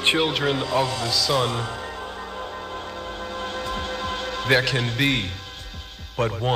children of the sun, there can be but one.